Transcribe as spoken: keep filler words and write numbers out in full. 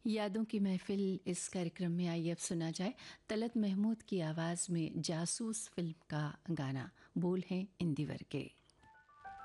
यादों की महफिल इस कार्यक्रम में आई। अब सुना जाए तलत महमूद की आवाज़ में जासूस फिल्म का गाना। बोल हैं इंदिवर के।